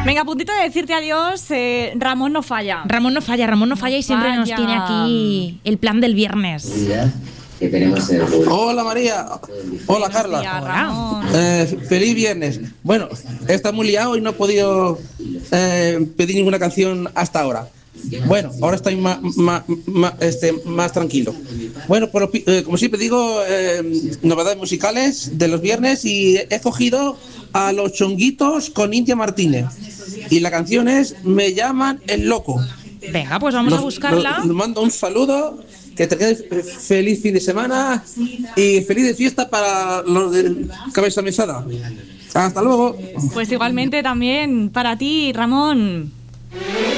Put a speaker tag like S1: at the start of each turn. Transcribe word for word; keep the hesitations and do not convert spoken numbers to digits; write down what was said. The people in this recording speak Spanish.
S1: Venga, a puntito de decirte adiós, eh, Ramón no falla.
S2: Ramón no falla, Ramón no falla
S1: No
S2: y siempre
S1: falla.
S2: nos tiene aquí el plan del viernes.
S3: Que tenemos el...
S4: Hola María, hola Carla.
S1: Buenos días, Ramón.
S4: Eh, feliz viernes. Bueno, he estado muy liado y no he podido eh, pedir ninguna canción hasta ahora. Bueno, ahora estoy más, más, más, este, más tranquilo. Bueno, por, eh, como siempre digo, eh, novedades musicales de los viernes y he cogido a Los Chonguitos con India Martínez. Y la canción es Me llaman el loco.
S2: Venga, pues vamos
S4: Los-
S2: a buscarla.
S4: los- los mando un saludo, que te quedes feliz fin de semana y feliz de fiesta para los de Cabeza Mesada. Hasta luego.
S1: Pues igualmente también para ti, Ramón.